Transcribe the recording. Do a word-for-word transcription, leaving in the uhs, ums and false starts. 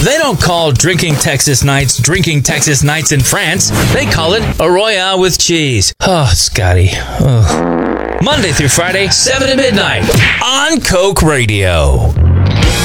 They don't call drinking Texas nights drinking Texas nights in France. They call it a Royale with cheese. Oh, Scotty. Oh. Monday through Friday, seven to midnight on Coke Radio.